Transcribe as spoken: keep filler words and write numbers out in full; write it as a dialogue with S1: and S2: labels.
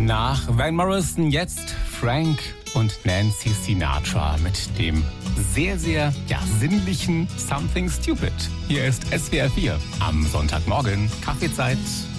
S1: Nach Van Morrison jetzt Frank und Nancy Sinatra mit dem sehr, sehr ja, sinnlichen Something Stupid. Hier ist S W R vier am Sonntagmorgen. Kaffeezeit.